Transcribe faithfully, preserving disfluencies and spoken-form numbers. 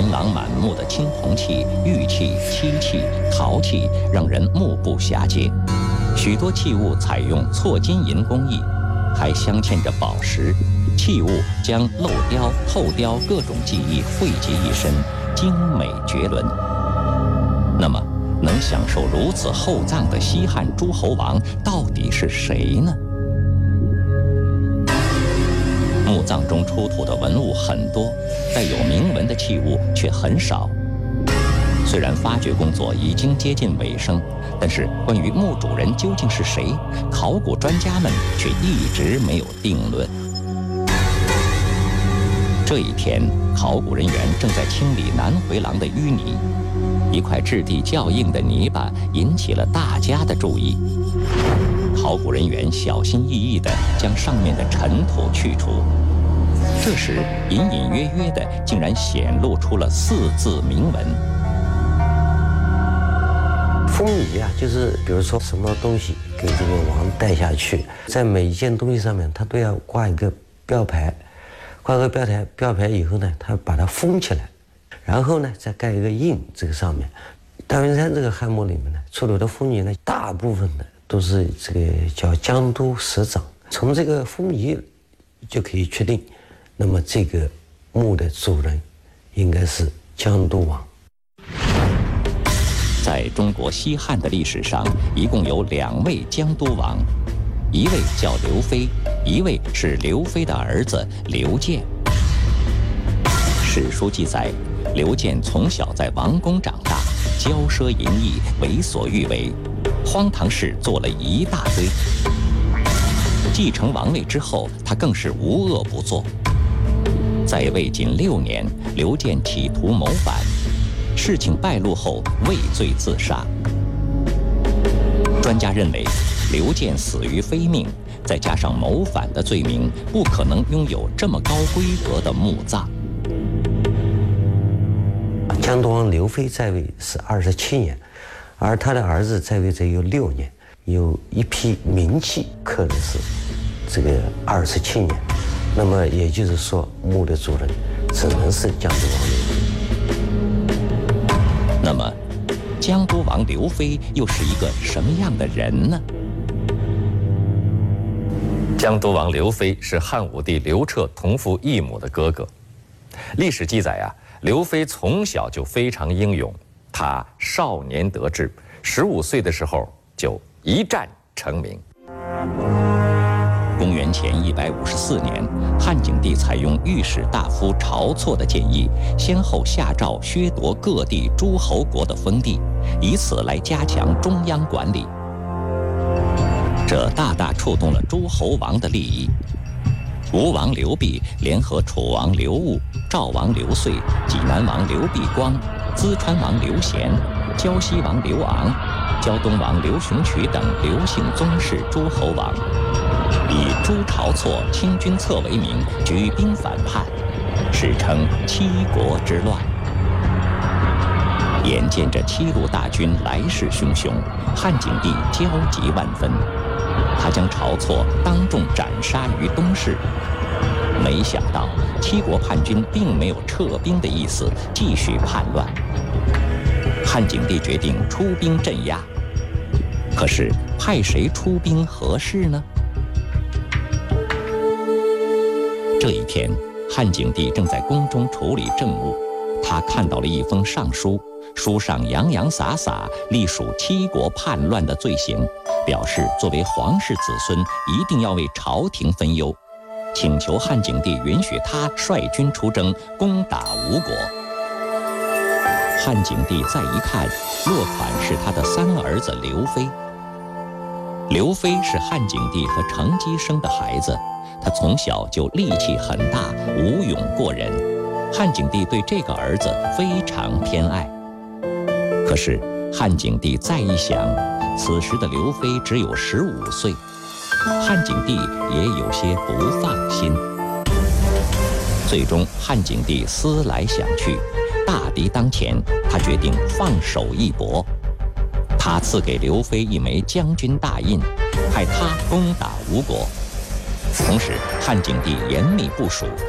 琳琅满目的青铜器、玉器、漆器、陶器让人目不暇接，许多器物采用错金银工艺，还镶嵌着宝石。器物将镂雕、透雕各种技艺汇集一身，精美绝伦。那么，能享受如此厚葬的西汉诸侯王到底是谁呢？墓葬中出土的文物很多，带有铭文的器物却很少。虽然发掘工作已经接近尾声，但是关于墓主人究竟是谁，考古专家们却一直没有定论。这一天，考古人员正在清理南回廊的淤泥，一块质地较硬的泥巴引起了大家的注意。考古人员小心翼翼地将上面的尘土去除，这时隐隐约约的竟然显露出了四字铭文。 封仪啊，就是比如说什么东西给这个王带下去，在每一件东西上面，它都要挂一个标牌，挂个标牌，标牌以后呢，它把它封起来，然后呢再盖一个印，这个上面。大云山这个汉墓里面呢，出土的封仪呢，大部分的都是这个叫江都石长，从这个封仪就可以确定，那么这个墓的主人应该是江都王。 在中国西汉的历史上，一共有两位江都王，一位叫刘飞，一位是刘飞的儿子刘建。史书记载，刘建从小在王宫长大，骄奢淫逸，为所欲为，荒唐事做了一大堆。继承王位之后，他更是无恶不作。在位仅六年，刘建企图谋反，事情败露后畏罪自杀。专家认为，刘建死于非命，再加上谋反的罪名，不可能拥有这么高规格的墓葬。 江都王刘飞在位是二十七年，而他的儿子在位只有六年，有一批名器刻的是这个二十七年，那么也就是说，墓的主人只能是江都王刘飞。 那么，江都王刘飞又是一个什么样的人呢？ 江都王刘飞是汉武帝刘彻同父异母的哥哥。历史记载啊，刘飞从小就非常英勇，他少年得志，十五岁的时候就一战成名。 公元前一百五十四年，汉景帝采用御史大夫晁错的建议，先后下诏削夺各地诸侯国的封地，以此来加强中央管理。这大大触动了诸侯王的利益。吴王刘濞联合楚王刘戊、赵王刘遂、济南王刘必光、淄川王刘贤、胶西王刘昂、胶东王刘雄渠等刘姓宗室诸侯王，以诛晁错、清君侧为名，举兵反叛，史称七国之乱。眼见着七路大军来势汹汹，汉景帝焦急万分，他将晁错当众斩杀于东市。没想到七国叛军并没有撤兵的意思，继续叛乱。汉景帝决定出兵镇压，可是派谁出兵合适呢？这一天，汉景帝正在宫中处理政务，他看到了一封上书，书上洋洋洒洒隶属七国叛乱的罪行，表示作为皇室子孙一定要为朝廷分忧，请求汉景帝允许他率军出征，攻打吴国。汉景帝再一看，落款是他的三儿子刘飞。刘飞是汉景帝和成姬生的孩子，他从小就力气很大，武勇过人。汉景帝对这个儿子非常偏爱。可是汉景帝再一想，此时的刘飞只有十五岁，汉景帝也有些不放心。最终，汉景帝思来想去，大敌当前，他决定放手一搏。他赐给刘飞一枚将军大印，派他攻打吴国。同时，汉景帝严密部署，